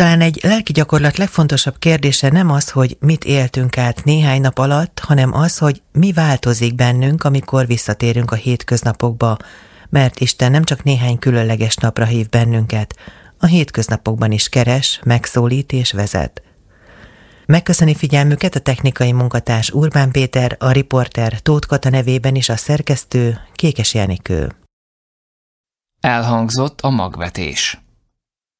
Talán egy lelki gyakorlat legfontosabb kérdése nem az, hogy mit éltünk át néhány nap alatt, hanem az, hogy mi változik bennünk, amikor visszatérünk a hétköznapokba, mert Isten nem csak néhány különleges napra hív bennünket, a hétköznapokban is keres, megszólít és vezet. Megköszöni figyelmüket a technikai munkatárs Urbán Péter, a riporter Tóth Kata nevében is a szerkesztő Kékes Jenikő. Elhangzott a magvetés.